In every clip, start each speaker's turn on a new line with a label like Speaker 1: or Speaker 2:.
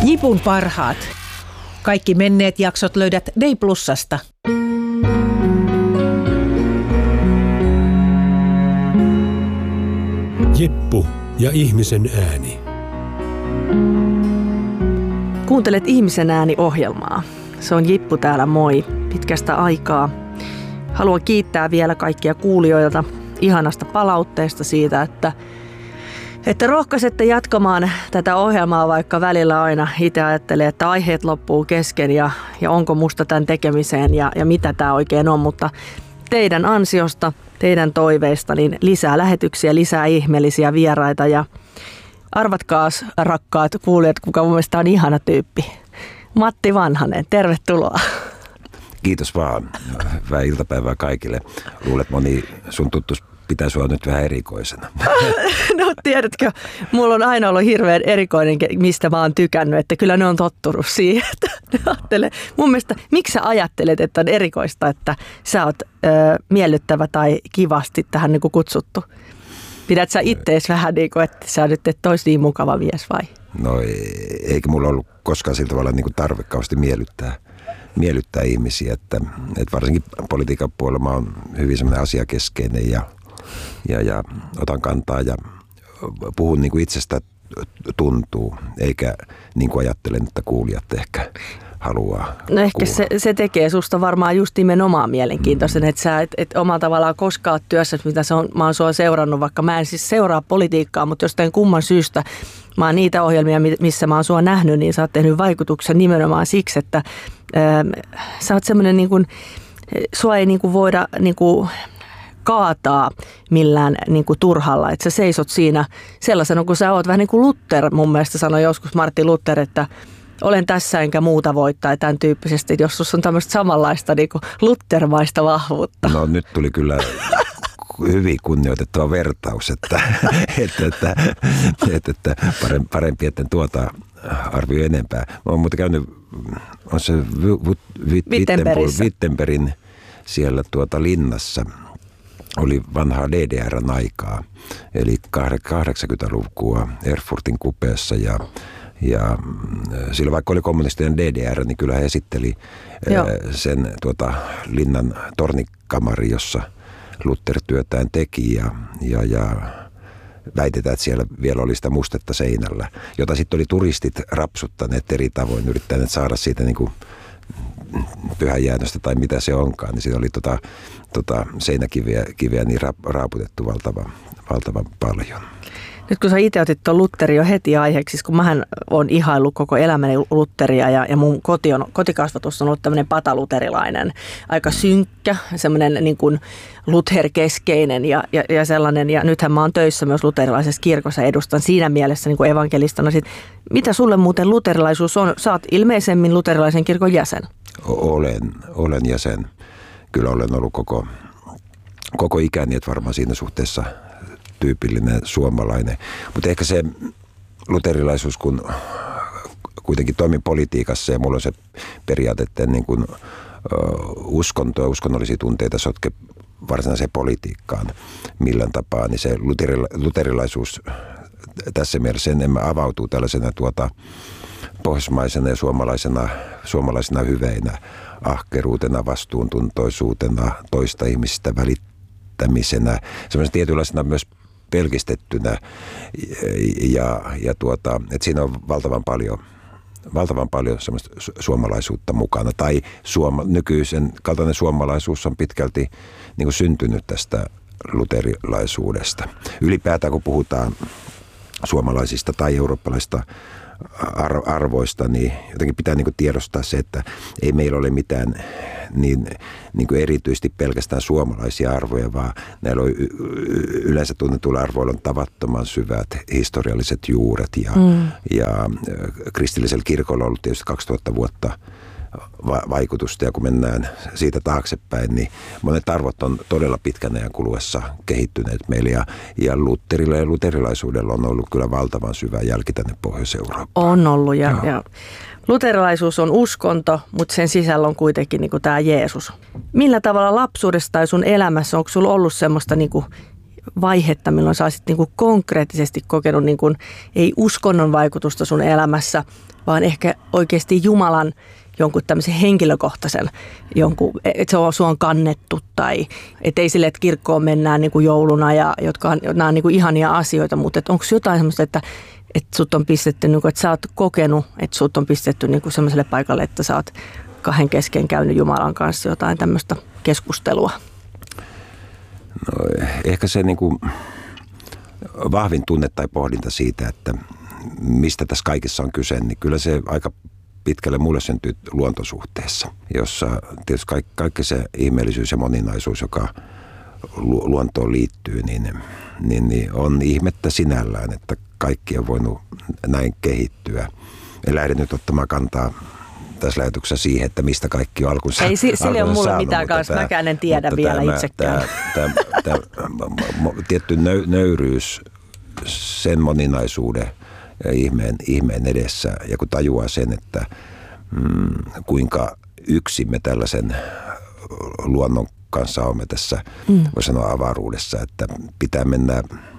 Speaker 1: Jipun parhaat. Kaikki menneet jaksot löydät Day Plusasta.
Speaker 2: Jippu ja ihmisen ääni.
Speaker 3: Kuuntelet Ihmisen ääni-ohjelmaa. Se on Jippu täällä, moi. Pitkästä aikaa. Haluan kiittää vielä kaikkia kuulijoilta ihanasta palautteesta siitä, että rohkaisette jatkamaan tätä ohjelmaa, vaikka välillä aina itse ajattelee, että aiheet loppuu kesken ja onko musta tämän tekemiseen ja mitä tämä oikein on, mutta teidän ansiosta, teidän toiveista, niin lisää lähetyksiä, lisää ihmeellisiä vieraita ja arvatkaas rakkaat kuulijat, kuka mun mielestä on ihana tyyppi. Matti Vanhanen, tervetuloa.
Speaker 4: Kiitos vaan. Hyvää iltapäivää kaikille. Luulet moni sun tuttus pitää sua nyt vähän erikoisena.
Speaker 3: No tiedätkö, mulla on aina ollut hirveän erikoinen, mistä mä oon tykännyt, että kyllä ne on tottunut siihen. Mun mielestä, miksi sä ajattelet, että on erikoista, että sä oot miellyttävä tai kivasti tähän niin kuin kutsuttu? Pidät sä ittees vähän niin kuin, että sä nyt et ois niin mukava mies vai?
Speaker 4: No eikä mulla ollut koskaan sillä tavalla niin kuin tarve kauheasti miellyttää ihmisiä, että varsinkin politiikan puolella mä oon hyvin semmoinen asiakeskeinen ja otan kantaa ja puhun niin kuin itsestä tuntuu, eikä niin kuin ajattelen, että kuulijat ehkä haluaa. No
Speaker 3: ehkä se tekee susta varmaan just nimenomaan mielenkiintoisen, että sä et omalla tavallaan koskaan työssä, mitä mä oon sua seurannut, vaikka mä en siis seuraa politiikkaa, mutta jostain kumman syystä mä oon niitä ohjelmia, missä mä oon sua nähnyt, niin sä oot tehnyt vaikutuksen nimenomaan siksi, että sä oot semmoinen niin kuin, sua ei niin kuin voida niin kuin kaataa millään niin kuin turhalla, että sä seisot siinä sellaisena kuin sä oot, vähän niin kuin Luther mun mielestä sanoi joskus Martin Luther, että olen tässä enkä muuta voi tai tämän tyyppisesti, jos sussa on tämmöistä samanlaista niin kuin Luthermaista vahvuutta.
Speaker 4: No nyt tuli kyllä hyvin kunnioitettava vertaus, että parempi, etten tuota arvioi enempää. Mä oon muuten käynyt, on se Wittenbergin siellä linnassa. Oli vanhaa DDR:n aikaa, eli 80-lukua Erfurtin kupeessa ja sillä vaikka oli kommunistinen DDR, niin kyllä he esitteli sen linnan tornikamari, jossa Luther työtään teki ja väitetään, että siellä vielä oli sitä mustetta seinällä, jota sitten oli turistit rapsuttaneet eri tavoin, yrittäneet saada siitä niin kuin pyhäjäännöstä tai mitä se onkaan, niin siinä oli seinäkiveä niin raaputettu valtavan paljon.
Speaker 3: Nyt kun sä itse otit tuon Lutherin jo heti aiheeksi, kun mähän olen ihaillut koko elämäni Lutheria ja mun kotikasvatus on ollut tämmöinen pataluterilainen, aika synkkä, semmoinen niin kuin Luther-keskeinen ja sellainen. Ja nythän mä oon töissä myös luterilaisessa kirkossa, edustan siinä mielessä niin kuin evankelistana. Mitä sulle muuten luterilaisuus on? Sä oot ilmeisemmin luterilaisen kirkon jäsen.
Speaker 4: Olen jäsen. Kyllä olen ollut koko ikäni, että varmaan siinä suhteessa tyypillinen suomalainen. Mutta ehkä se luterilaisuus, kun kuitenkin toimin politiikassa ja mulla on se periaate, että niin kuin uskonto ja uskonnollisia tunteita sotke varsinaiseen politiikkaan millään tapaa, niin se luterilaisuus tässä mielessä enemmän avautuu tällaisena pohjoismaisena ja suomalaisena hyveinä, ahkeruutena, vastuuntuntoisuutena, toista ihmisistä välittämisenä, semmoisena tietynlaisena myös pelkistettynä että siinä on valtavan paljon semmoista suomalaisuutta mukana. Tai nykyisen kaltainen suomalaisuus on pitkälti niin kuin syntynyt tästä luterilaisuudesta. Ylipäätään kun puhutaan suomalaisista tai eurooppalaisista arvoista, niin jotenkin pitää niin kuin tiedostaa se, että ei meillä ole mitään niin kuin erityisesti pelkästään suomalaisia arvoja, vaan näillä on yleensä tunnetuilla arvoilla on tavattoman syvät historialliset juuret ja kristillisellä kirkolla on ollut tietysti 2000 vuotta vaikutusta, ja kun mennään siitä taaksepäin, niin monet arvot on todella pitkän ajan kuluessa kehittyneet meillä, ja Lutherilla ja luterilaisuudella on ollut kyllä valtavan syvä jälki tänne Pohjois-Eurooppaan.
Speaker 3: On ollut, ja luterilaisuus on uskonto, mutta sen sisällä on kuitenkin niin kuin tämä Jeesus. Millä tavalla lapsuudessa tai sun elämässä, onko sulla ollut semmoista niin kuin vaihetta, milloin sä olisit niin kuin konkreettisesti kokenut niin kuin, ei uskonnon vaikutusta sun elämässä, vaan ehkä oikeasti Jumalan jonkun tämmöisen henkilökohtaisen, että se on sua kannettu tai että ei sille, että kirkkoon mennään niin kuin jouluna nämä on niin kuin ihania asioita, mutta onko jotain semmoista, että sut on pistetty, niin kuin, että sä oot kokenut, että sut on pistetty niin kuin semmoiselle paikalle, että sä oot kahden kesken käynyt Jumalan kanssa jotain tämmöistä keskustelua?
Speaker 4: No, ehkä se niin kuin vahvin tunne tai pohdinta siitä, että mistä tässä kaikessa on kyse, niin kyllä se aika pitkälle mulle syntyy luontosuhteessa, jossa tietysti kaikki se ihmeellisyys ja moninaisuus, joka luontoon liittyy, niin on ihmettä sinällään, että kaikki on voinut näin kehittyä. En lähde nyt ottamaan kantaa tässä lähetyksessä siihen, että mistä kaikki on alkunsa.
Speaker 3: Ei, sille on mulla mitään kanssa, mäkään en tiedä vielä itsekään.
Speaker 4: Tämä tietty nöyryys sen moninaisuuden ja ihmeen edessä, ja kun tajuaa sen, että kuinka yksin me tällaisen luonnon kanssa olemme tässä, voi sanoa avaruudessa, että pitää mennä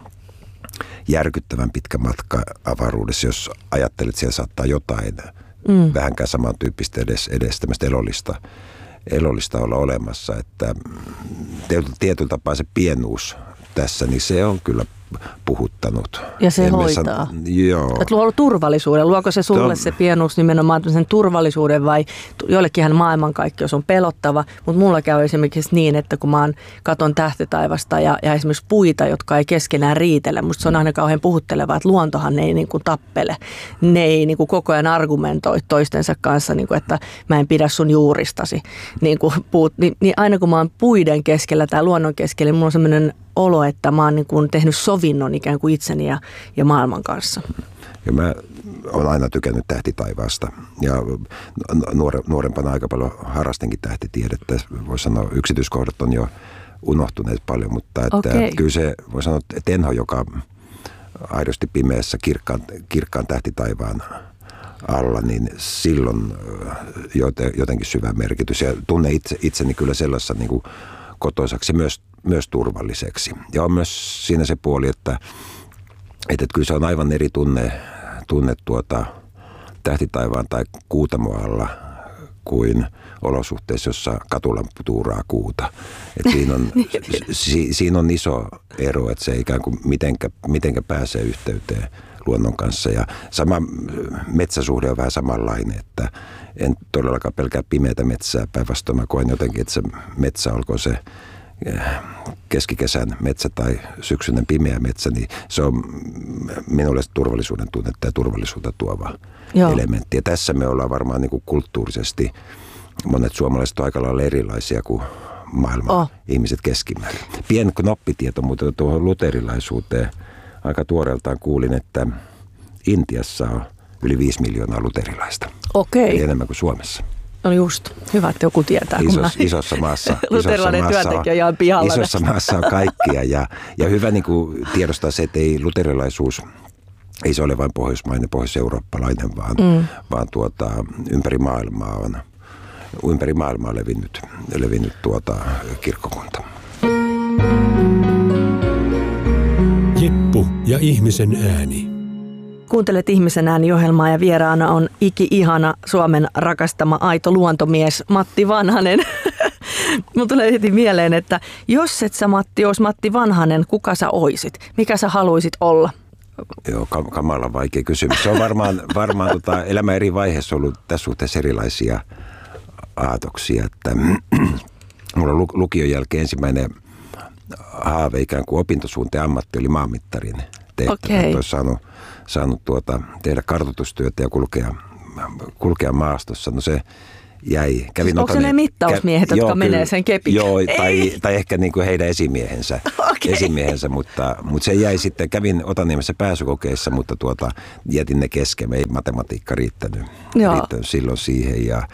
Speaker 4: järkyttävän pitkä matka avaruudessa, jos ajattelet, että siellä saattaa jotain vähänkään samantyyppistä edes tämmöistä elollista olla olemassa, että tietyllä tapaa se pienuus tässä, niin se on kyllä puhuttanut.
Speaker 3: Ja se hoitaa.
Speaker 4: Joo.
Speaker 3: Että luo turvallisuuden. Luoko se sulle se pienuus nimenomaan sen turvallisuuden vai joillekinhan maailmankaikkeus on pelottava, mutta mulla käy esimerkiksi niin, että kun mä katon tähtitaivasta ja esimerkiksi puita, jotka ei keskenään riitele, musta se on aina kauhean puhuttelevaa, että luontohan ei niin kuin tappele. Ne ei niin kuin koko ajan argumentoi toistensa kanssa, niin kuin, että mä en pidä sun juuristasi. Niin aina kun mä oon puiden keskellä tai luonnon keskellä, niin mulla on sellainen olo, että mä oon niin kuin tehnyt sovinnon ikään kuin itseni ja maailman kanssa.
Speaker 4: Ja mä oon aina tykännyt tähtitaivaasta ja nuorempana aika paljon harrastinkin tähtitiedettä. Voi sanoa, yksityiskohdat on jo unohtuneet paljon, mutta että kyllä se, voi sanoa, että Tenho, joka aidosti pimeässä kirkkaan tähtitaivaan alla, niin silloin jotenkin syvä merkitys. Ja tunne itseni kyllä sellaisessa niin kuin kotoisaksi myös turvalliseksi. Ja on myös siinä se puoli, että kyllä se on aivan eri tunne tähtitaivaan tai kuutamoalla kuin olosuhteissa, jossa katulamppu tuuraa kuuta. Et siinä on iso ero, että se ikään kuin mitenkä pääsee yhteyteen luonnon kanssa. Ja sama metsäsuhde on vähän samanlainen, että en todellakaan pelkää pimeätä metsää. Päinvastoin mä koen jotenkin, että se metsä, olkoon se keskikesän metsä tai syksyinen pimeä metsä, niin se on minulle turvallisuuden tunnetta ja turvallisuutta tuova elementti. Ja tässä me ollaan varmaan niin kuin kulttuurisesti, monet suomalaiset on aika lailla erilaisia kuin maailman ihmiset keskimäärin. Pieni knoppitieto muuten tuohon luterilaisuuteen. Aika tuoreeltaan kuulin, että Intiassa on yli 5 miljoonaa luterilaista.
Speaker 3: Okei.
Speaker 4: Eli enemmän kuin Suomessa.
Speaker 3: No just, hyvä, että joku tietää.
Speaker 4: Isossa maassa.
Speaker 3: Luterilainen työntekijä jää pihalla.
Speaker 4: Isossa maassa on kaikkia ja hyvä niin kuin tiedostaa se, että ei luterilaisuus, ei se ole vain pohjoismainen, pohjois-eurooppalainen, vaan ympäri maailmaa levinnyt kirkkokunta.
Speaker 2: Jeppu ja ihmisen ääni.
Speaker 3: Kuuntelet Ihmisen ääni-ohjelmaa ja vieraana on iki-ihana Suomen rakastama aito luontomies Matti Vanhanen. Mulla tulee heti mieleen, että jos et sä Matti olisi Matti Vanhanen, kuka sä oisit? Mikä sä haluisit olla?
Speaker 4: Joo, kamalan vaikea kysymys. Se on varmaan elämän eri vaiheessa ollut tässä suhteessa erilaisia aatoksia. Että mulla on lukion jälkeen ensimmäinen haave ikään kuin opintosuunta ja ammatti oli maanmittarin tehtävä. Okay. Olisi saanut tehdä kartoitustyötä ja kulkea maastossa. No se jäi.
Speaker 3: Onko se ne mittausmiehet, jotka menee sen kepin?
Speaker 4: Joo, tai ehkä niin kuin heidän esimiehensä, mutta se jäi sitten. Kävin Otaniemessä pääsykokeissa, mutta jätin ne kesken. Ei matematiikka riittänyt silloin siihen. Ja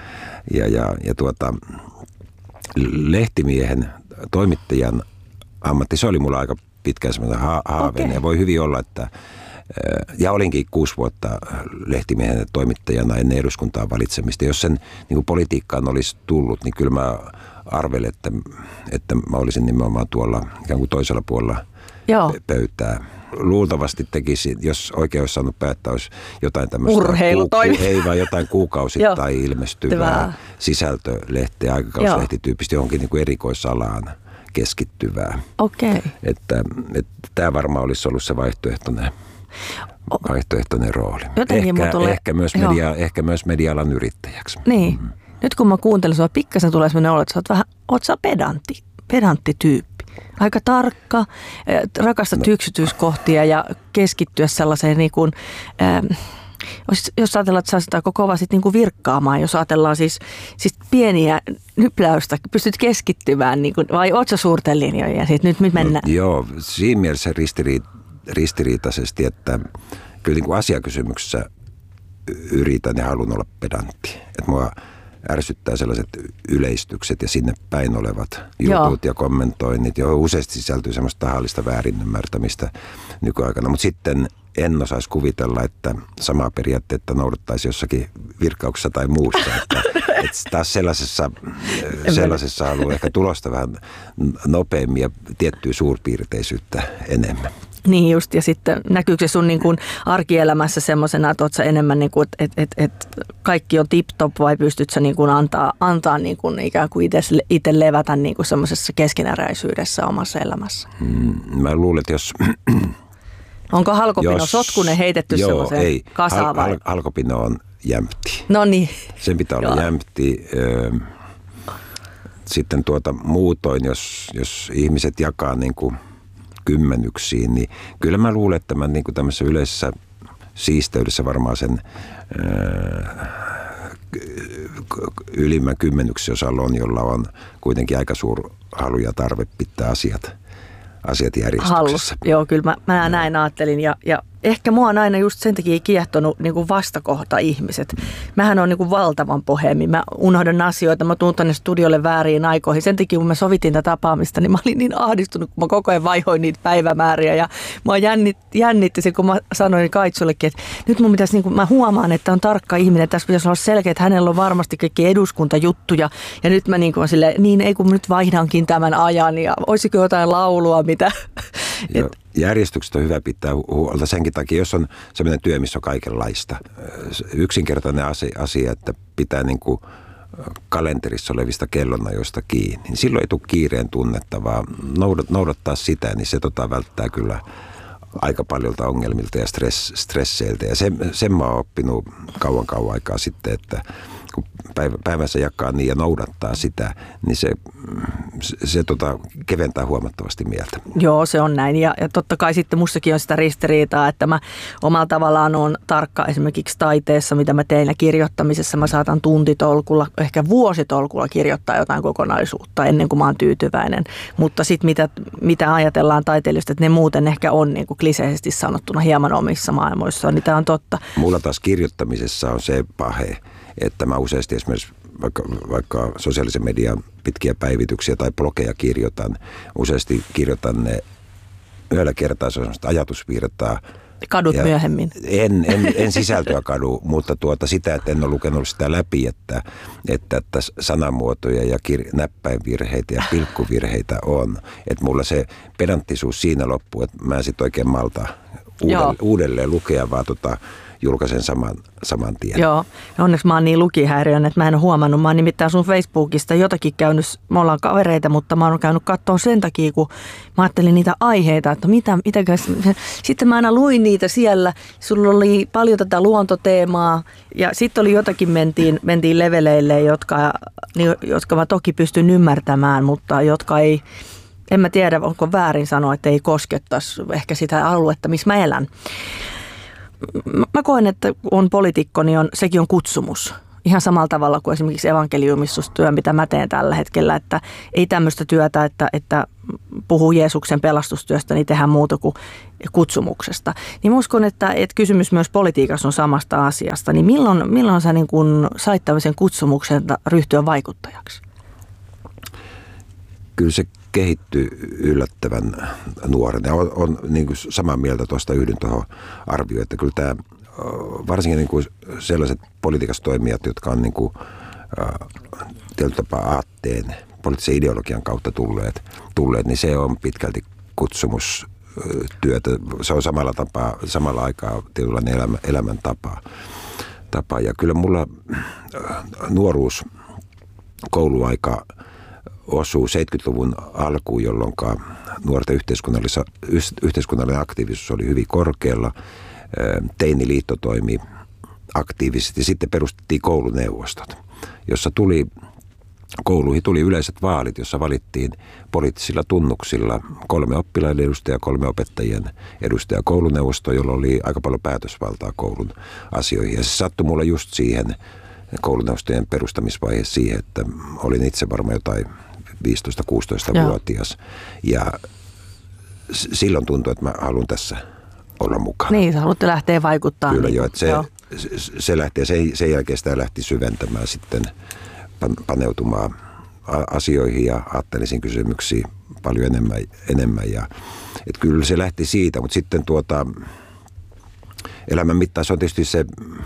Speaker 4: lehtimiehen, toimittajan ammatti, se oli mulla aika pitkään semmoinen haaveinen. Ja voi hyvin olla, että Ja olinkin 6 vuotta lehtimiehen toimittajana ennen eduskuntaan valitsemista. Jos sen niin kuin politiikkaan olisi tullut, niin kyllä mä arvelin, että mä olisin nimenomaan tuolla ikään kuin toisella puolella pöytää. Luultavasti tekisi, jos oikein olisi saanut päättää, olisi jotain tämmöistä jotain kuukausittain ilmestyvää sisältölehteä, aikakauslehtityyppistä johonkin niin kuin erikoisalaan keskittyvää.
Speaker 3: Okei.
Speaker 4: Että tämä varmaan olisi ollut se vaihtoehtoinen rooli. Ehkä myös media-alan yrittäjäksi.
Speaker 3: Niin. Nyt kun mä kuuntelen sua, pikkasen tulee sellainen olo, että oot sä pedantti tyyppi. Aika tarkka, rakastat yksityiskohtia ja keskittyä sellaiseen niin kuin, jos ajatellaan, että saa sitä kova sit niin kuin virkkaamaan, jos ajatellaan siis pieniä nypläystä, pystyt keskittymään, niin kuin, vai oot sä suurten linjojen ja nyt mennään?
Speaker 4: No, joo, siinä mielessä ristiriitaisesti, että kyllä niin kuin asiakysymyksessä yritän ja haluan olla pedantti. Että mua ärsyttää sellaiset yleistykset ja sinne päin olevat jutut ja kommentoinnit, johon useasti sisältyy semmoista tahallista väärinymmärtämistä nykyaikana. Mutta sitten en osaisi kuvitella, että samaa periaatteetta noudattaisi jossakin virkkauksessa tai muussa. Että taas sellaisessa haluaa ehkä tulosta vähän nopeammin ja tiettyä suurpiirteisyyttä enemmän.
Speaker 3: Niin just, ja sitten näkyykö se sun niin kuin arkielämässä semmoisena, että oot sä enemmän niin kuin, että kaikki on tip-top vai pystyt sä niin kuin antaa niin kuin ikään kuin itse levätä niin kuin semmoisessa keskeneräisyydessä omassa elämässä?
Speaker 4: Mä luulen, että jos...
Speaker 3: Onko halkopino sotkunen heitetty semmoiseen kasaan vai?
Speaker 4: Halkopino on jämpti.
Speaker 3: No niin.
Speaker 4: Sen pitää olla jämpti. Sitten muutoin, jos ihmiset jakaa niin kuin kymmenyksiin, niin kyllä mä luulen, että mä niin kuin tämmöisessä yleisessä siisteydessä varmaan sen ylimmän kymmenyksiosalle on, jolla on kuitenkin aika suuri halu ja tarve pitää asiat järjestyksessä.
Speaker 3: Joo, kyllä mä näin ajattelin ja ehkä mua on aina just sen takia kiehtonut niin kuin vastakohta ihmiset. Mähän on niin kuin valtavan pohjemmin. Mä unohdan asioita, mä tuun tänne studiolle vääriin aikoihin. Sen takia kun me sovitin tätä tapaamista, niin mä olin niin ahdistunut, kun mä koko ajan vaihoin niitä päivämääriä. Ja mä jännitti se, kun mä sanoin Kaitsullekin, että nyt mun pitäisi, niin kuin, mä huomaan, että on tarkka ihminen. Tässä pitäisi olla selkeä, että hänellä on varmasti kaikki eduskuntajuttuja. Ja nyt mä niin kuin silleen, niin ei kun nyt vaihdankin tämän ajan ja olisiko jotain laulua, mitä...
Speaker 4: Järjestykset on hyvä pitää huolta senkin takia, jos on sellainen työ, missä on kaikenlaista. Yksinkertainen asia, että pitää niin kuin kalenterissa olevista kellonajoista kiinni. Niin silloin ei tule kiireen tunnetta, vaan noudattaa sitä, niin se välttää kyllä aika paljolta ongelmilta ja stresseiltä. Ja sen mä oon oppinut kauan aikaa sitten, että kun päivänsä jakaa niin ja noudattaa sitä, niin se keventää huomattavasti mieltä.
Speaker 3: Joo, se on näin. Ja totta kai sitten mustakin on sitä ristiriitaa, että mä omalla tavallaan on tarkka esimerkiksi taiteessa, mitä mä teen ja kirjoittamisessa. Mä saatan tuntitolkulla, ehkä vuositolkulla kirjoittaa jotain kokonaisuutta ennen kuin mä oon tyytyväinen. Mutta sitten mitä ajatellaan taiteilijoista, että ne muuten ehkä on niin kuin kliseisesti sanottuna hieman omissa maailmoissaan, niin tämä on totta.
Speaker 4: Mulla taas kirjoittamisessa on se pahe, että mä useasti esimerkiksi vaikka sosiaalisen median pitkiä päivityksiä tai blogeja useasti kirjoitan ne yhdellä kertaa sellaista ajatusvirtaa.
Speaker 3: Kadut myöhemmin.
Speaker 4: En sisältöä kadu, mutta sitä, että en ole lukenut sitä läpi, että sanamuotoja ja näppäinvirheitä ja pilkkuvirheitä on. Että mulla se pedanttisuus siinä loppuu, että mä en sitten oikein malta uudelleen lukea, vaan julkaisen saman tien.
Speaker 3: Joo, onneksi mä oon niin lukihäiriön, että mä en ole huomannut. Mä oon nimittäin sun Facebookista jotakin käynyt, me ollaan kavereita, mutta mä oon käynyt katsoa sen takia, kun mä ajattelin niitä aiheita, että sitten mä aina luin niitä siellä. Sulla oli paljon tätä luontoteemaa ja sitten oli jotakin, mentiin leveleille, jotka mä toki pystyn ymmärtämään, mutta jotka ei, en mä tiedä, onko väärin sanoa, että ei koskettaisi ehkä sitä aluetta, missä mä elän. Mä koen, että on poliitikko, niin sekin on kutsumus. Ihan samalla tavalla kuin esimerkiksi evankeliumistustyö, mitä mä teen tällä hetkellä. Että ei tämmöistä työtä, että puhuu Jeesuksen pelastustyöstä, niin tehdään muuta kuin kutsumuksesta. Niin mä uskon, että kysymys myös politiikassa on samasta asiasta. Niin milloin sä niin kun sait tämmöisen kutsumuksen ryhtyä vaikuttajaksi?
Speaker 4: Kyllä se kehittyi yllättävän nuorena. Ja on niin kuin samaa mieltä tuosta, yhdyn tuohon arvioon, että kyllä tämä varsinkin niin kuin sellaiset politiikassa toimijat, jotka on niin kuin, tietyllä tapaa aatteen, poliittisen ideologian kautta tulleet, niin se on pitkälti kutsumustyötä. Se on samalla aikaa tietynlainen elämäntapa. Ja kyllä mulla nuoruus, kouluaika osuu 70-luvun alkuun, jolloin nuorten yhteiskunnallinen aktiivisuus oli hyvin korkealla. Teiniliitto toimi aktiivisesti. Sitten perustettiin kouluneuvostot, jossa kouluihin tuli yleiset vaalit, jossa valittiin poliittisilla tunnuksilla 3 oppilaiden edustajaa, 3 opettajien edustajaa kouluneuvostoa, jolla oli aika paljon päätösvaltaa koulun asioihin. Ja se sattui mulle just siihen kouluneuvostojen perustamisvaiheessa siihen, että olin itse varmaan jotain 15-16-vuotias. Ja silloin tuntui, että mä haluan tässä olla mukana.
Speaker 3: Niin, haluatte lähteä vaikuttamaan.
Speaker 4: Kyllä joo, että se lähti ja sen jälkeen sitä lähti syventämään sitten, paneutumaan asioihin ja aatteellisiin kysymyksiin paljon enemmän. Ja, että kyllä se lähti siitä, mutta sitten elämän mittaan se on tietysti se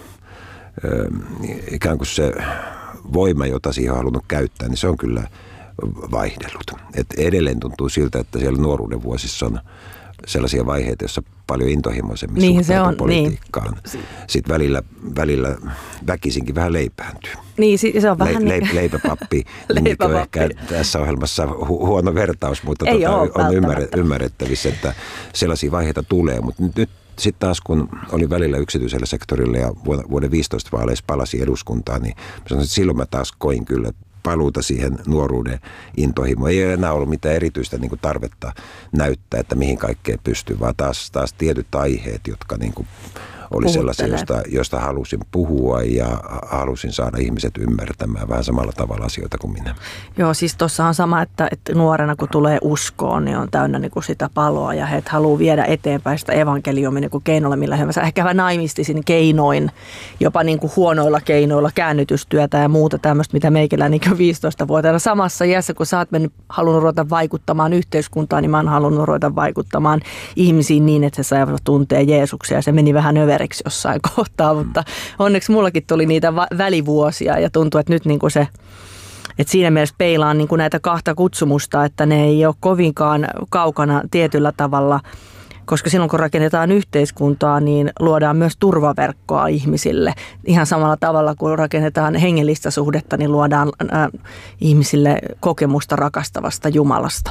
Speaker 4: ikään kuin se voima, jota siihen on halunnut käyttää, niin se on kyllä vaihdellut. Et edelleen tuntuu siltä, että siellä nuoruuden vuosissa on sellaisia vaiheita, joissa paljon intohimoisemmin niin, suhtautuu politiikkaan. Niin. Sitten välillä väkisinkin vähän leipääntyy.
Speaker 3: Niin, se on vähän
Speaker 4: leipäpappi. On ehkä tässä ohjelmassa huono vertaus, mutta on ymmärrettävissä, että sellaisia vaiheita tulee. Mutta nyt sitten taas, kun olin välillä yksityisellä sektorilla ja vuoden 15 vaaleissa palasin eduskuntaan, niin sanoisin, että silloin mä taas koin kyllä paluuta siihen nuoruuden intohimoon. Ei enää ollut mitään erityistä niin kuin tarvetta näyttää, että mihin kaikkeen pystyy, vaan taas tietyt aiheet, jotka niin kuin oli sellaisia, josta halusin puhua ja halusin saada ihmiset ymmärtämään vähän samalla tavalla asioita kuin minä.
Speaker 3: Joo, siis tuossa on sama, että nuorena kun tulee uskoon, niin on täynnä niin kuin sitä paloa ja he haluaa viedä eteenpäin sitä evankeliumia niin kuin keinoilla, millä he ehkä vähän naimistisin keinoin, jopa niin kuin huonoilla keinoilla, käännytystyötä ja muuta tämmöistä, mitä meikellä niin 15-vuotiaana. Samassa iässä, kun sä oot halunnut ruveta vaikuttamaan yhteiskuntaan, niin mä oon halunnut ruveta vaikuttamaan ihmisiin niin, että he saivat tuntea Jeesuksia ja se meni vähän överiksi jossain kohtaa, mutta onneksi mullakin tuli niitä välivuosia ja tuntuu, että nyt niin kuin se, että siinä mielessä peilaan niin kuin näitä kahta kutsumusta, että ne ei ole kovinkaan kaukana tietyllä tavalla, koska silloin kun rakennetaan yhteiskuntaa, niin luodaan myös turvaverkkoa ihmisille. Ihan samalla tavalla kuin rakennetaan hengellistä suhdetta, niin luodaan ihmisille kokemusta rakastavasta Jumalasta.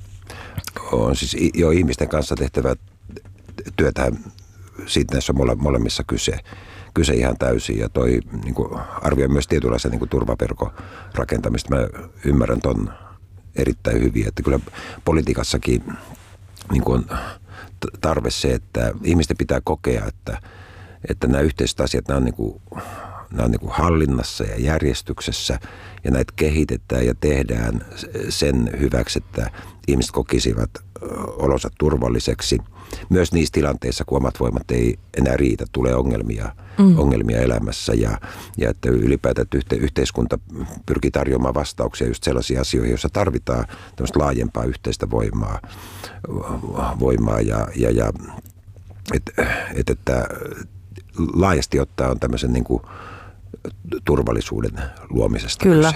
Speaker 4: On siis jo ihmisten kanssa tehtävä työtä. Siitä näissä on molemmissa kyse ihan täysin ja toi niin kuin arvioi myös tietynlaisen niin kuin turvaverkon rakentamista. Mä ymmärrän ton erittäin hyvin, että kyllä politiikassakin niin kuin on tarve se, että ihmisten pitää kokea, että nämä yhteiset asiat, nämä on niin kuin hallinnassa ja järjestyksessä ja näitä kehitetään ja tehdään sen hyväksi, että ihmiset kokisivat olonsa turvalliseksi. Myös niissä tilanteissa, kun omat voimat ei enää riitä, tulee ongelmia elämässä ja että ylipäätään että yhteiskunta pyrkii tarjoamaan vastauksia just sellaisiin asioihin, joissa tarvitaan tämmöistä laajempaa yhteistä voimaa ja että laajasti ottaen on tämmöisen niin kuin turvallisuuden luomisesta.
Speaker 3: Kyllä.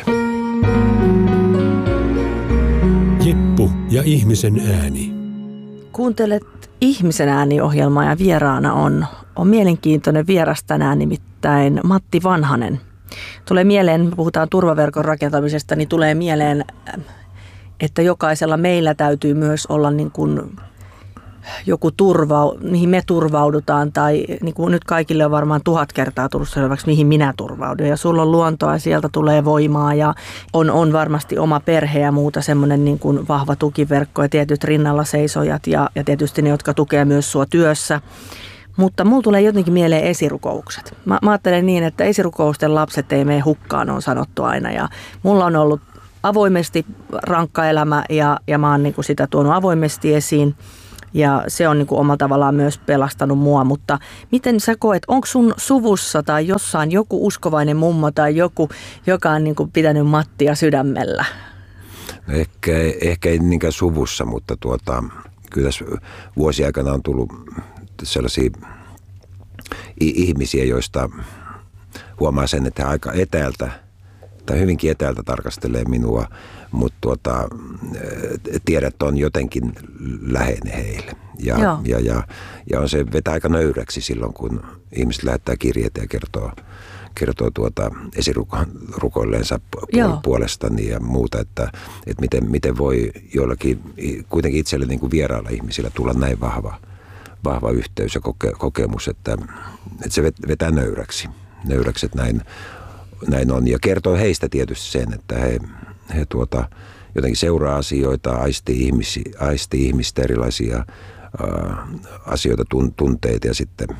Speaker 2: Jeppu ja ihmisen ääni.
Speaker 3: Kuuntelet Ihmisen ääni-ohjelmaa ja vieraana on mielenkiintoinen vieras tänään, nimittäin Matti Vanhanen. Tulee mieleen, puhutaan turvaverkon rakentamisesta, niin tulee mieleen, että jokaisella meillä täytyy myös olla niin kuin joku mihin me turvaudutaan tai niin kuin nyt kaikille on varmaan 1000 kertaa tullut selväksi, mihin minä turvaudun. Ja sulla on luontoa ja sieltä tulee voimaa ja on varmasti oma perhe ja muuta semmoinen niin kuin vahva tukiverkko ja tietyt rinnalla seisojat ja tietysti ne, jotka tukee myös sua työssä. Mutta mulla tulee jotenkin mieleen esirukoukset. Mä ajattelen niin, että esirukousten lapset ei mene hukkaan, on sanottu aina ja mulla on ollut avoimesti rankka elämä ja mä oon niin kuin sitä tuonut avoimesti esiin. Ja se on niin kuin omalla tavallaan myös pelastanut mua, mutta miten sä koet, onko sun suvussa tai jossain joku uskovainen mummo tai joku, joka on niin kuin pitänyt Mattia sydämellä?
Speaker 4: No ehkä ei niinkään suvussa, mutta kyllä tässä vuosien aikana on tullut sellaisia ihmisiä, joista huomaa sen, että he aika etäältä tai hyvinkin etäältä tarkastelee minua, mutta tiedät on jotenkin läheinen heille. Ja on se vetää aika nöyräksi silloin, kun ihmiset lähettää kirjeitä ja kertoo esirukoilleensa puolestani ja muuta, että miten voi joillakin kuitenkin itselle niin kuin vierailla ihmisillä tulla näin vahva yhteys ja kokemus, että se vetää nöyräksi, että näin on. Ja kertoo heistä tietysti sen, että he jotenkin seuraa asioita, aistii ihmistä erilaisia asioita, tunteita ja sitten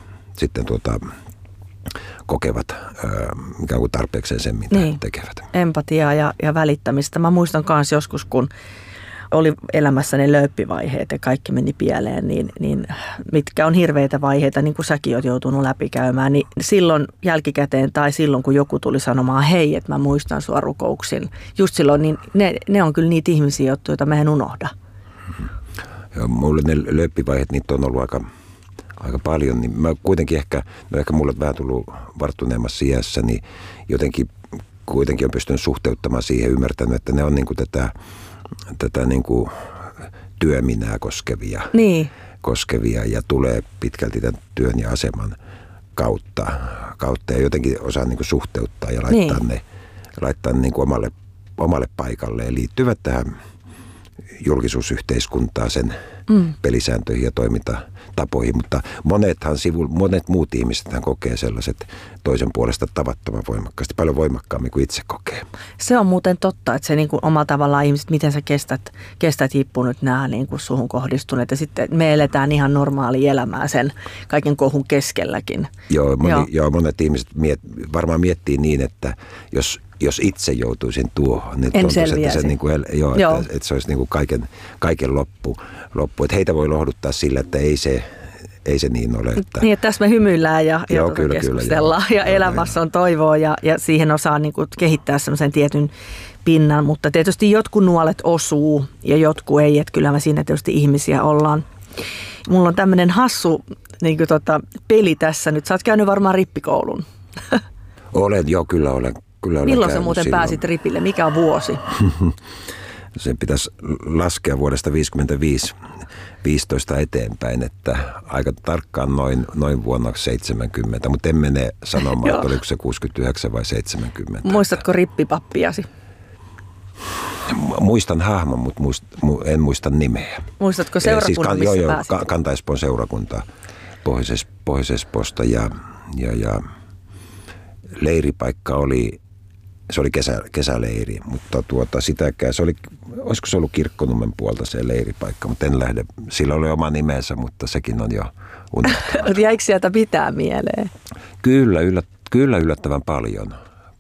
Speaker 4: kokevat ikään kuin tarpeekseen sen, mitä tekevät.
Speaker 3: Empatiaa ja välittämistä. Mä muistan myös joskus, kun oli elämässäni lööppivaiheet ja kaikki meni pieleen, niin mitkä on hirveitä vaiheita, niin kuin säkin oot joutunut läpikäymään, niin silloin jälkikäteen tai silloin, kun joku tuli sanomaan, hei, että mä muistan sua rukouksin, just silloin, niin ne on kyllä niitä ihmisiä, joita mä en unohda.
Speaker 4: Joo, mulle ne lööppivaiheet, niitä on ollut aika paljon, niin mä kuitenkin ehkä mulle vähän tullut varttuneemmassa iässä, niin jotenkin kuitenkin on pystynyt suhteuttamaan siihen, ymmärtänyt, että ne on niin kuin tätä niin kuin työminää koskevia ja tulee pitkälti tämän työn ja aseman kautta ja jotenkin osaa niin kuin suhteuttaa ja laittaa ne niin kuin omalle paikalle ja liittyvät tähän julkisuusyhteiskuntaan, sen pelisääntöihin ja toimintatapoihin, mutta monet muut ihmisethän kokee sellaiset toisen puolesta tavattoman voimakkaasti, paljon voimakkaammin kuin itse kokee.
Speaker 3: Se on muuten totta, että se niin kuin oma tavallaan ihmiset, miten sä kestät hippunut nämä niin kuin suhun kohdistuneet ja sitten me eletään ihan normaalia elämää sen kaiken kohun keskelläkin.
Speaker 4: Joo, monet ihmiset varmaan miettii niin, että jos itse joutuisin tuohon, niin
Speaker 3: en selviäisi.
Speaker 4: Että se, niin kuin, että se olisi niin kuin kaiken loppu. Että heitä voi lohduttaa sillä, että ei se niin ole. Että
Speaker 3: niin, että tässä me hymyillään ja keskustellaan ja elämässä on toivoa ja siihen osaa niin kuin kehittää semmoisen tietyn pinnan, mutta tietysti jotkut nuolet osuu ja jotkut ei, että kyllä me siinä tietysti ihmisiä ollaan. Mulla on tämmöinen hassu niin kuin peli tässä nyt. Sä oot käynyt varmaan rippikoulun.
Speaker 4: Kyllä olen.
Speaker 3: Milloin sä muuten pääsit ripille? Mikä on vuosi?
Speaker 4: Sen pitäisi laskea vuodesta 15 eteenpäin, että aika tarkkaan noin vuonna 70, mutta en mene sanomaan, että oliko se 69 vai 70.
Speaker 3: Muistatko rippipappiasi?
Speaker 4: Muistan hahmon, mutta en muista nimeä.
Speaker 3: Muistatko seurakunnan, missä pääsit?
Speaker 4: Kanta-Espoon seurakunta Pohjois-Espoosta ja leiripaikka oli kesäleiri, mutta sitäkään, olisiko se ollut Kirkkonummen puolta se leiripaikka, mutta en lähde, sillä oli oma nimensä, mutta sekin on jo unohtunut.
Speaker 3: Jäikö sieltä pitää mieleen?
Speaker 4: Kyllä yllättävän paljon,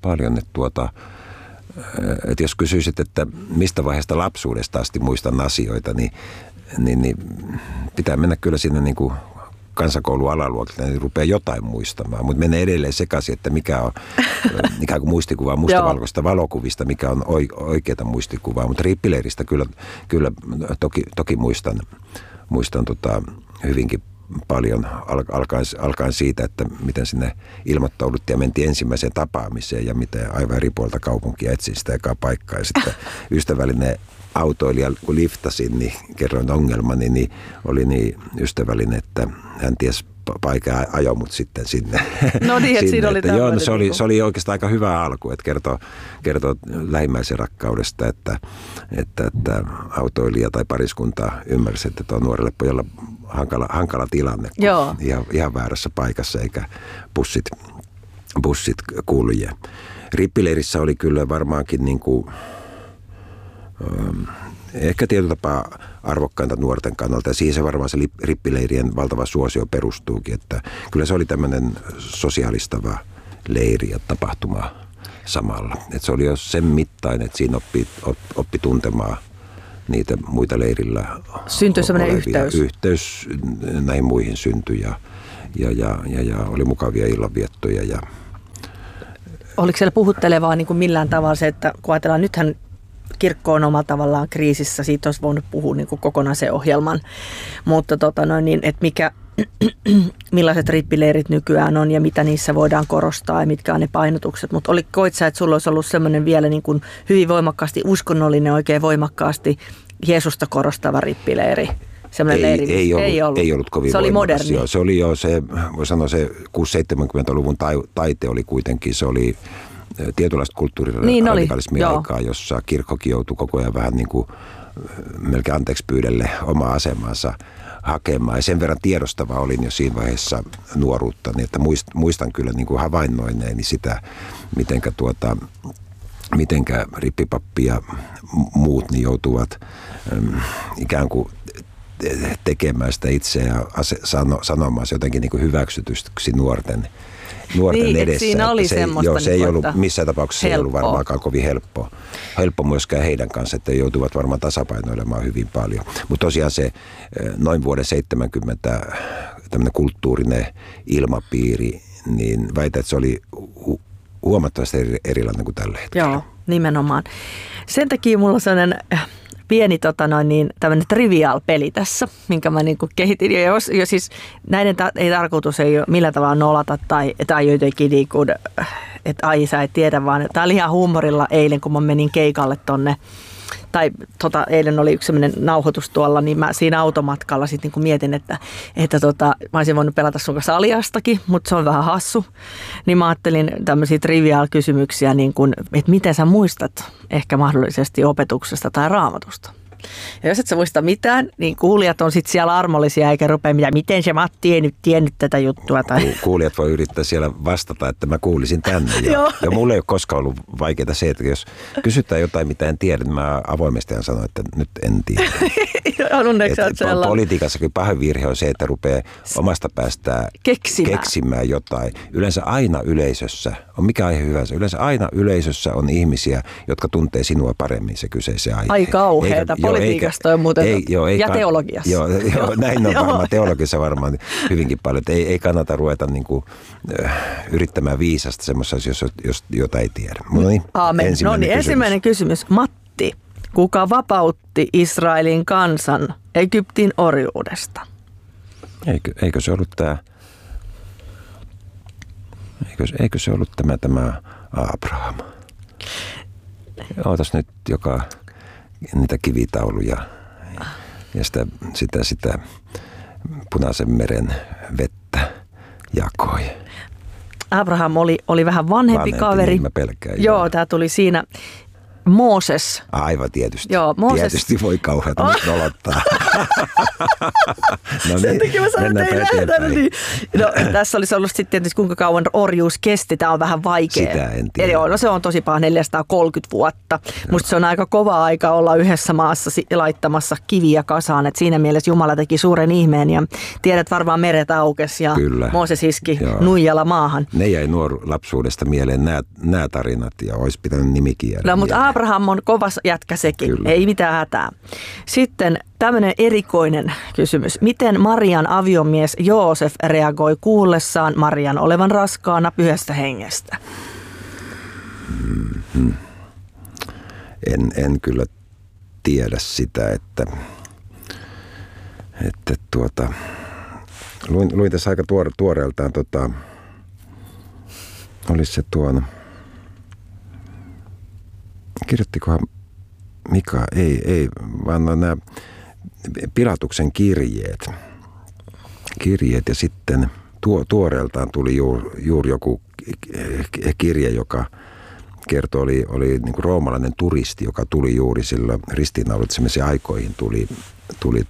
Speaker 4: että jos kysyisit, että mistä vaiheesta lapsuudesta asti muistan asioita, niin pitää mennä kyllä sinne niin kuin kansakoulun alaluokilta, niin rupeaa jotain muistamaan, mutta menee edelleen sekaisin, että mikä on ikään kuin muistikuvaa mustavalkoista valokuvista, mikä on oikeata muistikuvaa, mutta riippileiristä kyllä toki muistan hyvinkin paljon alkaen siitä, että miten sinne ilmoittauduttiin ja mentiin ensimmäiseen tapaamiseen ja miten aivan eri puolta kaupunkia etsin sitä ekaa paikkaa ja sitten ystävällinen autoilija, kun liftasin, niin kerroin ongelmani, niin oli niin ystävällinen, että hän tiesi paikan ajoi mut sitten sinne.
Speaker 3: No niin, että siinä oli tämmöinen.
Speaker 4: Joo, se oli oikeastaan aika hyvä alku, että kertoo lähimmäisen rakkaudesta, että autoilija tai pariskunta ymmärsi, että tuo nuorelle pojalle hankala tilanne, ihan väärässä paikassa eikä bussit kulje. Rippileirissä oli kyllä varmaankin niin kuin ehkä tietyllä tapaa arvokkainta nuorten kannalta ja siihen se varmaan se rippileirien valtava suosio perustuukin, että kyllä se oli tämmöinen sosiaalistava leiri ja tapahtuma samalla. Että se oli jo sen mittainen, että siinä oppi tuntemaan niitä muita leirillä.
Speaker 3: Syntyi semmoinen yhteys.
Speaker 4: Yhteys näihin muihin syntyi ja oli mukavia illanviettoja. Ja
Speaker 3: oliko siellä puhuttelevaa niin kuin millään tavalla se, että kun ajatellaan, nythän kirkko on omalla tavallaan kriisissä, siitä olisi voinut puhua niin kuin kokonaisen ohjelman, mutta että millaiset rippileirit nykyään on ja mitä niissä voidaan korostaa ja mitkä on ne painotukset, mutta koit sä, että sulla olisi ollut semmoinen vielä niin kuin hyvin voimakkaasti uskonnollinen, oikein voimakkaasti Jeesusta korostava rippileiri?
Speaker 4: Ei ollut kovin
Speaker 3: se oli moderni.
Speaker 4: Joo, se oli jo se, voi sanoa se 6-70-luvun taite oli kuitenkin, se oli tietynlaista kulttuuriradikalismia aikaa, jossa kirkkokin joutui koko ajan vähän niin kuin melkein anteeksi pyydelle omaa asemansa hakemaan. Ja sen verran tiedostava olin jo siinä vaiheessa nuoruutta, niin että muistan kyllä niin kuin havainnoineeni sitä, mitenkä rippipappi ja muut niin joutuvat ikään kuin tekemään sitä itse ja sanomaan se jotenkin niin kuin hyväksytysti nuorten edessä.
Speaker 3: Siinä oli semmoista.
Speaker 4: Se ei ollut missään tapauksessa helppoa. Ei ollut varmaankaan kovin helppo myöskään heidän kanssa, että joutuvat varmaan tasapainoilemaan hyvin paljon. Mutta tosiaan se noin vuoden 70 tämmöinen kulttuurinen ilmapiiri, niin väitän, että se oli huomattavasti erilainen kuin tällä hetkellä.
Speaker 3: Joo, nimenomaan. Sen takia mulla on sellainen pieni tämmöinen trivial-peli tässä, minkä mä niin kuin kehitin. Ja siis näiden ei tarkoitus ei ole millään tavalla nolata tai jotenkin niin kuin, että ai sä et tiedä, vaan tämä oli ihan huumorilla eilen, kun mä menin keikalle tonne. Tai eilen oli yksi sellainen nauhoitus tuolla, niin mä siinä automatkalla sitten niin mietin, että mä olisin voinut pelata sun kanssa Aliastakin, mutta se on vähän hassu. Niin mä ajattelin tämmöisiä trivial-kysymyksiä, niin kuin, että miten sä muistat ehkä mahdollisesti opetuksesta tai raamatusta. Ja jos et sä muista mitään, niin kuulijat on sitten siellä armollisia eikä rupea mitään, miten se Matti ei nyt tiennyt tätä juttua. Tai...
Speaker 4: Kuulijat voi yrittää siellä vastata, että mä kuulisin tänne. Ja mulle ei ole koskaan ollut vaikeaa se, että jos kysytään jotain, mitä en tiedä, niin mä avoimesti sanon, että nyt en tiedä. Politiikassakin pahin virhe on se, että rupeaa omasta päästään keksimään jotain. Yleensä aina yleisössä, on mikä aihe hyvänsä, yleensä aina yleisössä on ihmisiä, jotka tuntee sinua paremmin se kyseisen aihe.
Speaker 3: Ai kauheeta. Politiikasta on muuten ja teologiassa.
Speaker 4: Joo, näin on varmaan. Teologiassa varmaan hyvinkin paljon. Ei kannata ruveta niin kuin, yrittämään viisasta semmoisessa, jota ei tiedä.
Speaker 3: Aamen. Ensimmäinen kysymys. Matti, kuka vapautti Israelin kansan Egyptin orjuudesta?
Speaker 4: Eikö se ollut eikö se ollut tämä Abraham? Ootas nyt niitä kivitauluja ja sitä Punaisen meren vettä jakoi.
Speaker 3: Abraham oli vähän vanhempi kaveri.
Speaker 4: Niin mä pelkään.
Speaker 3: Joo, tämä tuli siinä. Mooses.
Speaker 4: Aivan tietysti.
Speaker 3: Joo, Mooses.
Speaker 4: Tietysti voi kauheata nyt nolottaa. No
Speaker 3: sen takia mä sanoin, että ei lähdetä. Niin. No, tässä olisi ollut sitten tietysti kuinka kauan orjuus kesti. Tämä on vähän vaikea.
Speaker 4: Sitä en tiedä.
Speaker 3: Eli se on tosi paha 430 vuotta. No. Musta se on aika kova aika olla yhdessä maassa laittamassa kiviä kasaan. Et siinä mielessä Jumala teki suuren ihmeen ja tiedät varmaan meret aukesi ja Mooses iski nuijalla maahan.
Speaker 4: Ne jäi lapsuudesta mieleen nämä tarinat ja olisi pitänyt nimikin jäädä.
Speaker 3: No, mutta Abraham on kovas jätkä sekin, kyllä. Ei mitään hätää. Sitten tämmöinen erikoinen kysymys. Miten Marian aviomies Joosef reagoi kuullessaan Marian olevan raskaana Pyhästä Hengestä?
Speaker 4: En kyllä tiedä sitä, että luin tässä aika tuoreeltaan, olisi se kirjoittikohan Mika? Ei, vaan nämä Pilatuksen kirjeet ja sitten tuoreeltaan tuli juuri joku kirje, joka kertoi, oli niin kuin roomalainen turisti, joka tuli juuri silloin ristiinnaulitsemisen aikoihin tuli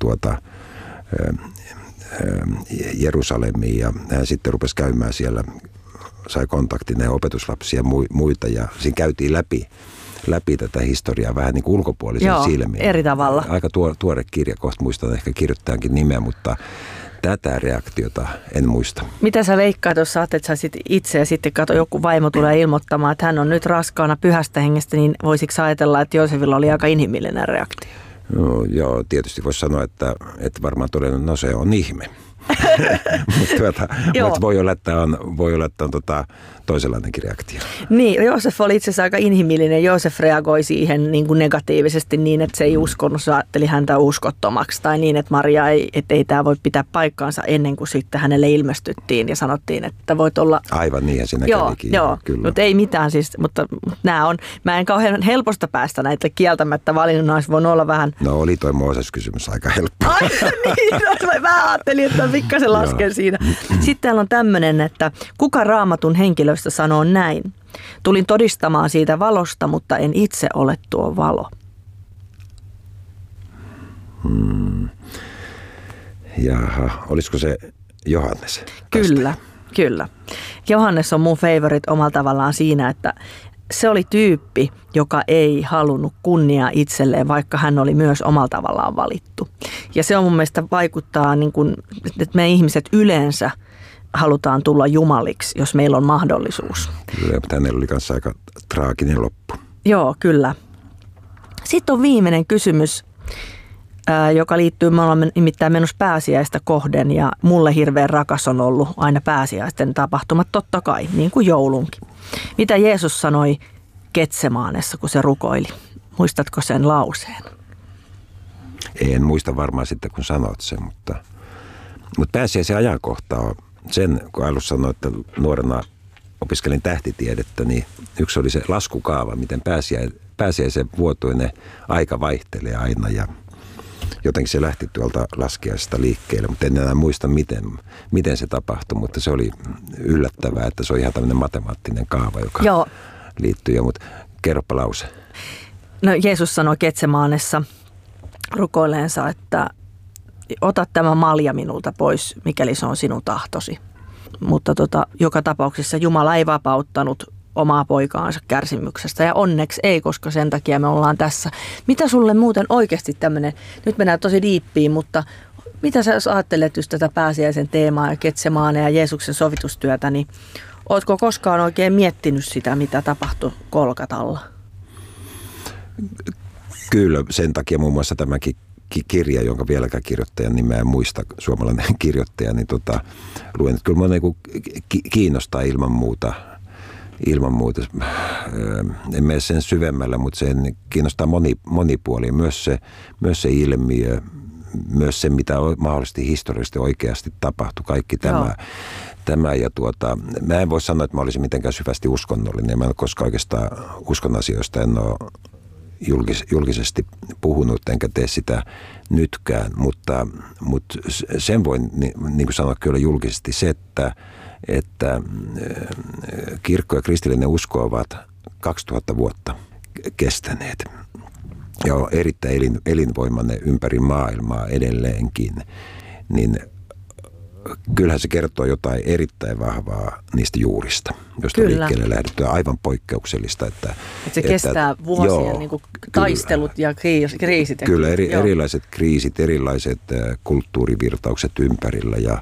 Speaker 4: Jerusalemiin ja hän sitten rupesi käymään siellä, sai kontaktin näihin opetuslapsia ja muita ja siinä käytiin läpi tätä historiaa vähän niin kuin ulkopuolisen silmin.
Speaker 3: Eri tavalla.
Speaker 4: Aika tuore kirja, kohta muistan ehkä kirjoittajankin nimeä, mutta tätä reaktiota en muista.
Speaker 3: Mitä sä veikkaat, jos sä ajattelet, että sä itse ja sitten joku vaimo tulee ilmoittamaan, että hän on nyt raskaana Pyhästä Hengestä, niin voisitko ajatella, että Joosefilla oli aika inhimillinen reaktio?
Speaker 4: No, joo, tietysti voisi sanoa, että varmaan todennut, no se on ihme. Mutta voi olla, että on toisenlainenkin reaktio.
Speaker 3: Niin, Joosef oli itse asiassa aika inhimillinen. Joosef reagoi siihen niin kuin negatiivisesti niin, että se ei uskonut, se ajatteli häntä uskottomaksi. Tai niin, että Maria ei tämä voi pitää paikkaansa ennen kuin sitten hänelle ilmestyttiin ja sanottiin, että voit olla...
Speaker 4: Aivan niin, ja siinä kävikin.
Speaker 3: Joo, mutta ei mitään siis, mutta nämä on, mä en kauhean helposta päästä näitä kieltämättä valinnut, olisi voinut olla vähän...
Speaker 4: No oli toi Mooses-kysymys aika helppo.
Speaker 3: Ai niin, mä ajattelin, että pikkasen lasken siinä. Sitten täällä on tämmöinen, että kuka Raamatun henkilöstä sanoo näin? Tulin todistamaan siitä valosta, mutta en itse ole tuo valo.
Speaker 4: Jaha, olisiko se Johannes?
Speaker 3: Kyllä. Johannes on mun favorite omalla tavallaan siinä, että se oli tyyppi, joka ei halunnut kunniaa itselleen, vaikka hän oli myös omalla tavallaan valittu. Ja se on mun mielestä vaikuttaa, niin kuin, että me ihmiset yleensä halutaan tulla jumaliksi, jos meillä on mahdollisuus.
Speaker 4: Kyllä, mutta hänellä oli kanssa aika traaginen loppu.
Speaker 3: Joo, kyllä. Sitten on viimeinen kysymys, joka liittyy, me olemme nimittäin menossa pääsiäistä kohden ja mulle hirveän rakas on ollut aina pääsiäisten tapahtumat, totta kai, niin kuin joulunkin. Mitä Jeesus sanoi Getsemaanessa, kun se rukoili? Muistatko sen lauseen?
Speaker 4: En muista varmaan sitten, kun sanot sen, mutta pääsiäisen ajankohta on sen, kun alussa sanoin, että nuorena opiskelin tähtitiedettä, niin yksi oli se laskukaava, miten pääsiäisen vuotuinen aika vaihtelee aina ja jotenkin se lähti tuolta laskiaisesta liikkeelle, mutta en enää muista, miten se tapahtui, mutta se oli yllättävää, että se on ihan tämmöinen matemaattinen kaava, joka liittyy. Mutta kerropa lause.
Speaker 3: No Jeesus sanoi Getsemaanessa rukoilleensa, että ota tämä malja minulta pois, mikäli se on sinun tahtosi. Mutta joka tapauksessa Jumala ei vapauttanut omaa poikaansa kärsimyksestä ja onneksi ei, koska sen takia me ollaan tässä. Mitä sulle muuten oikeasti tämmöinen, nyt mennään tosi diippiin, mutta mitä sä jos ajattelet just tätä pääsiäisen teemaa ja Getsemaanea ja Jeesuksen sovitustyötä, niin ootko koskaan oikein miettinyt sitä, mitä tapahtui Golgatalla?
Speaker 4: Kyllä, sen takia muun muassa tämäkin kirja, jonka vieläkään kirjoittajan nimeä en muista, suomalainen kirjoittaja, niin luen, että kyllä minua niin kiinnostaa ilman muuta. En mene sen syvemmällä, mutta sen kiinnostaa monipuolia. Myös se ilmiö, myös se, mitä mahdollisesti historiallisesti oikeasti tapahtui. Kaikki tämä ja mä en voi sanoa, että mä olisin mitenkään syvästi uskonnollinen. Mä en ole koskaan oikeastaan uskon asioista, en ole julkisesti puhunut, enkä tee sitä nytkään, mutta sen voin niin kuin sanoa kyllä julkisesti se, että kirkko ja kristillinen usko ovat 2000 vuotta kestäneet ja on erittäin elinvoimainen ympäri maailmaa edelleenkin, niin kyllähän se kertoo jotain erittäin vahvaa niistä juurista, josta liikkeelle lähdettyä aivan poikkeuksellista. Että
Speaker 3: se kestää vuosien niin kuin taistelut ja kriisit.
Speaker 4: Kyllä, erilaiset kriisit, erilaiset kulttuurivirtaukset ympärillä ja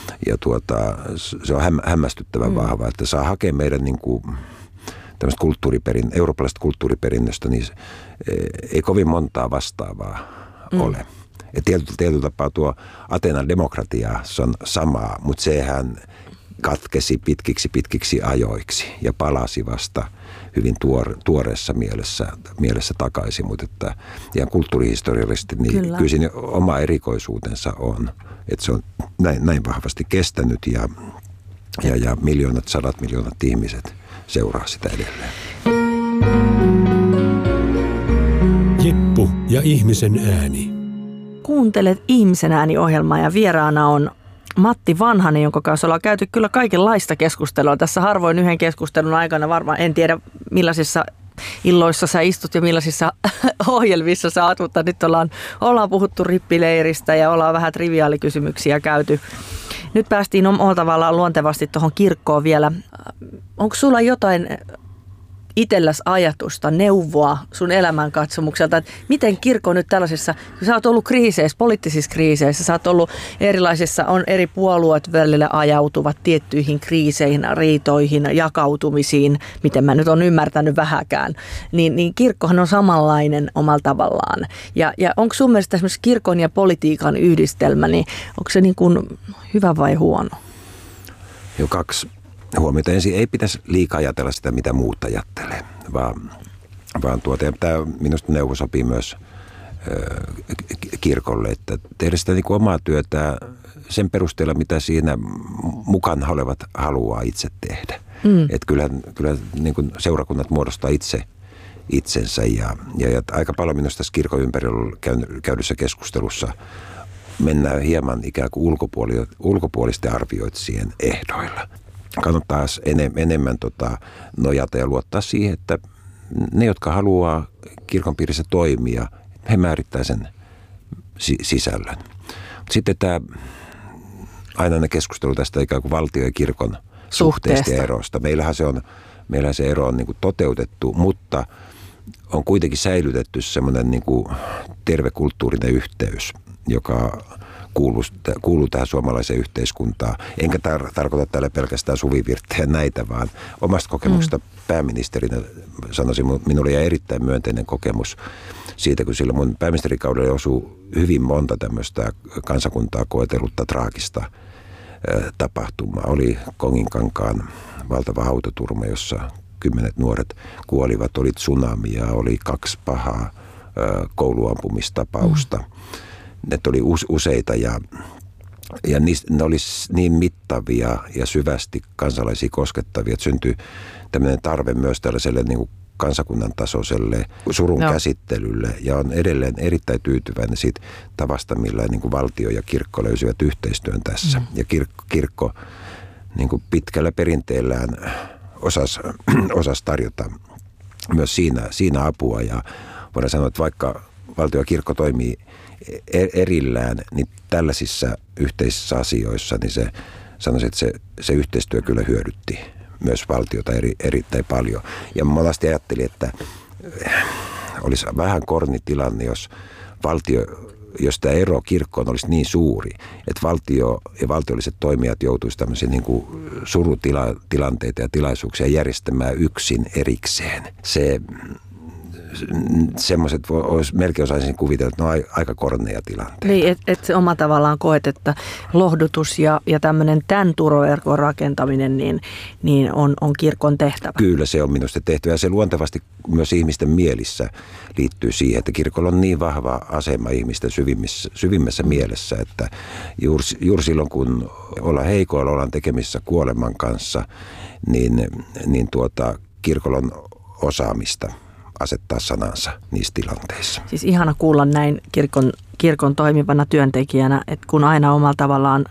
Speaker 4: se on hämmästyttävän vahva, että saa hakea meidän niin kuin tämmöistä eurooppalaisesta kulttuuriperinnöstä, niin ei kovin montaa vastaavaa ole. Ja tietyllä tapaa tuo Atenan demokratia se on samaa, mutta sehän katkesi pitkiksi ajoiksi ja palasi vasta hyvin tuoreessa mielessä takaisin, mutta että ihan kulttuurihistoriallisesti niin kyllä siinä oma erikoisuutensa on, että se on näin vahvasti kestänyt ja miljoonat, 100 miljoonat ihmiset seuraa sitä edelleen.
Speaker 2: Jeppu ja ihmisen ääni.
Speaker 3: Kuuntelet Ihmisen ääni-ohjelmaa ja vieraana on Matti Vanhanen, jonka kanssa ollaan käyty kyllä kaikenlaista keskustelua. Tässä harvoin yhden keskustelun aikana varmaan, en tiedä millaisissa illoissa sä istut ja millaisissa ohjelmissa sä oot, mutta nyt ollaan puhuttu rippileiristä ja ollaan vähän triviaalikysymyksiä käyty. Nyt päästiin omalla tavallaan luontevasti tuohon kirkkoon vielä. Onko sulla jotain itselläsi ajatusta, neuvoa sun elämänkatsomukselta, että miten kirkko nyt tällaisessa, kun sä oot ollut kriiseissä, poliittisissa kriiseissä, sä oot ollut erilaisissa, on eri puolueet välillä ajautuvat tiettyihin kriiseihin, riitoihin, jakautumisiin, miten mä nyt on ymmärtänyt vähäkään, niin kirkkohan on samanlainen omalla tavallaan. Ja onko sun mielestä esimerkiksi kirkon ja politiikan yhdistelmä, niin onko se niin kuin hyvä vai huono?
Speaker 4: Jo 2 huomiota. Ensin ei pitäisi liikaa ajatella sitä, mitä muut ajattelee, vaan tämä minusta neuvo sopii myös kirkolle, että tehdä sitä niin kuin omaa työtä sen perusteella, mitä siinä mukana olevat haluaa itse tehdä. Että kyllä niin kuin seurakunnat muodostaa itsensä ja aika paljon minusta tässä kirkon ympärillä käydyssä keskustelussa mennään hieman ikään kuin ulkopuolisten arvioitsijien ehdoilla. Kannattaa enemmän nojata ja luottaa siihen, että ne, jotka haluaa kirkon piirissä toimia, he määrittää sen sisällön. Sitten tämä aina keskustelu tästä ikään kuin valtio- ja kirkon suhteesta ja erosta. Meillähän se ero on niin kuin toteutettu, mutta on kuitenkin säilytetty semmoinen niin kuin terve kulttuurinen yhteys, joka kuuluu tähän suomalaiseen yhteiskuntaan. Enkä tarkoita täällä pelkästään suvivirttejä näitä, vaan omasta kokemuksesta pääministerinä sanoisin, minulla jäi erittäin myönteinen kokemus siitä, kun silloin mun pääministerikaudella osui hyvin monta tämmöistä kansakuntaa koetellutta traagista tapahtumaa. Oli Konginkankaan valtava autoturma, jossa 10 nuoret kuolivat, oli tsunamia, oli 2 pahaa kouluampumistapausta. Ne oli useita ja ne oli niin mittavia ja syvästi kansalaisia koskettavia, että syntyi tämmöinen tarve myös tällaiselle niin kuin kansakunnan tasoiselle surun käsittelylle. Ja on edelleen erittäin tyytyväinen siitä tavasta, millä niin kuin valtio ja kirkko löysivät yhteistyön tässä. Ja kirkko niin kuin pitkällä perinteellään osasi tarjota myös siinä apua. Ja voidaan sanoa, että vaikka valtio ja kirkko toimii erillään, niin tällaisissa yhteisissä asioissa, niin sanoisin, että se yhteistyö kyllä hyödytti myös valtiota erittäin paljon. Ja monesti ajattelin, että olisi vähän korni tilanne, jos tämä ero kirkkoon olisi niin suuri, että valtio ja valtiolliset toimijat joutuisivat tämmöisiä niin kuin surutilanteita ja tilaisuuksia järjestämään yksin erikseen. Semmoiset melkein osaisin kuvitella, että ne on aika korneja tilanteita.
Speaker 3: Niin, että se oma tavallaan koet, että lohdutus ja tämmöinen tämän turvaverkon rakentaminen niin on kirkon tehtävä.
Speaker 4: Kyllä se on minusta tehtävä ja se luontevasti myös ihmisten mielissä liittyy siihen, että kirkolla on niin vahva asema ihmisten syvimmässä mielessä, että juuri silloin kun ollaan heikoilla, ollaan tekemisissä kuoleman kanssa, niin kirkolla on osaamista asettaa sanansa niissä tilanteissa.
Speaker 3: Siis ihana kuulla näin kirkon toimivana työntekijänä, että kun aina omalla tavallaan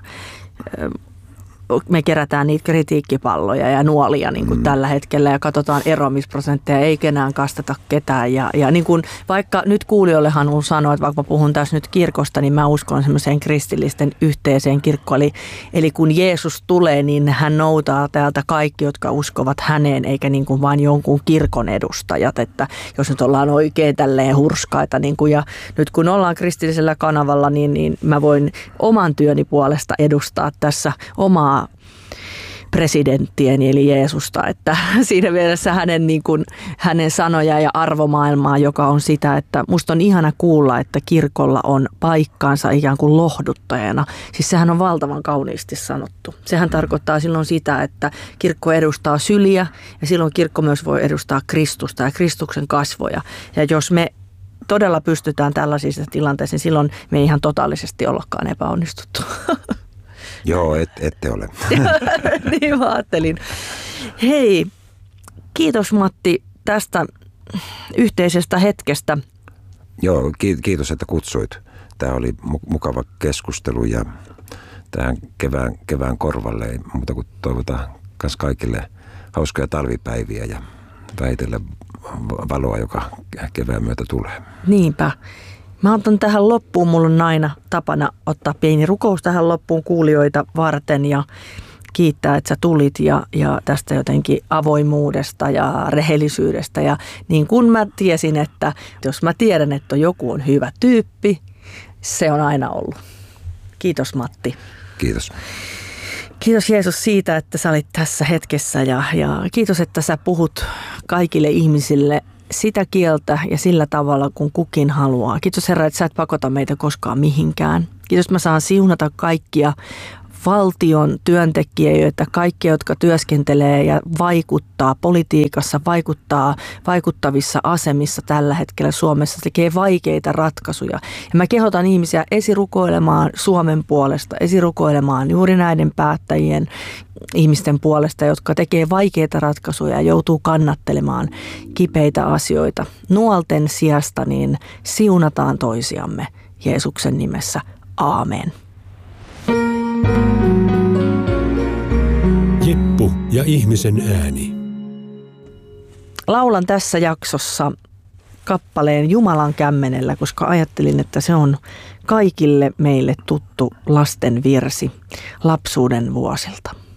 Speaker 3: me kerätään niitä kritiikkipalloja ja nuolia niin kuin tällä hetkellä ja katsotaan eroamisprosentteja, ei kenään kasteta ketään. Ja niin kuin vaikka nyt kuulijoillehan on sanoa, että vaikka mä puhun tässä nyt kirkosta, niin mä uskon semmoiseen kristillisten yhteiseen kirkkoon. Eli kun Jeesus tulee, niin hän noutaa täältä kaikki, jotka uskovat häneen, eikä niin kuin vain jonkun kirkon edustajat. Että jos nyt ollaan oikein tälleen hurskaita, niin kuin, ja nyt kun ollaan kristillisellä kanavalla, niin mä voin oman työni puolesta edustaa tässä omaa presidenttieni eli Jeesusta, että siinä mielessä hänen sanoja ja arvomaailmaa, joka on sitä, että musta on ihana kuulla, että kirkolla on paikkaansa ikään kuin lohduttajana. Siis sehän on valtavan kauniisti sanottu. Sehän tarkoittaa silloin sitä, että kirkko edustaa syliä ja silloin kirkko myös voi edustaa Kristusta ja Kristuksen kasvoja. Ja jos me todella pystytään tällaisissa tilanteissa, niin silloin me ei ihan totaalisesti ollakaan epäonnistuttu.
Speaker 4: Joo, ette ole.
Speaker 3: Niin mä ajattelin. Hei, kiitos Matti tästä yhteisestä hetkestä.
Speaker 4: Joo, kiitos, että kutsuit. Tämä oli mukava keskustelu ja tähän kevään korvalle ei muuta kuin toivotaan myös kaikille hauskoja talvipäiviä ja vähitellen valoa, joka kevään myötä tulee.
Speaker 3: Niinpä. Mä otan tähän loppuun, mulla on aina tapana ottaa pieni rukous tähän loppuun kuulijoita varten ja kiittää, että sä tulit ja tästä jotenkin avoimuudesta ja rehellisyydestä. Ja niin kun mä tiesin, että jos mä tiedän, että joku on hyvä tyyppi, se on aina ollut. Kiitos Matti.
Speaker 4: Kiitos.
Speaker 3: Kiitos Jeesus siitä, että sä olit tässä hetkessä ja kiitos, että sä puhut kaikille ihmisille sitä kieltä ja sillä tavalla, kun kukin haluaa. Kiitos Herra, että sä et pakota meitä koskaan mihinkään. Kiitos, että mä saan siunata kaikkia valtion työntekijöitä, kaikkia, jotka työskentelee ja vaikuttaa politiikassa, vaikuttaa vaikuttavissa asemissa tällä hetkellä Suomessa, tekee vaikeita ratkaisuja. Ja mä kehotan ihmisiä esirukoilemaan Suomen puolesta, esirukoilemaan juuri näiden päättäjien ihmisten puolesta, jotka tekee vaikeita ratkaisuja ja joutuu kannattelemaan kipeitä asioita. Nuolten sijasta niin siunataan toisiamme Jeesuksen nimessä. Aamen.
Speaker 2: Jeppu ja ihmisen ääni.
Speaker 3: Laulan tässä jaksossa kappaleen Jumalan kämmenellä, koska ajattelin, että se on kaikille meille tuttu lasten virsi lapsuuden vuosilta.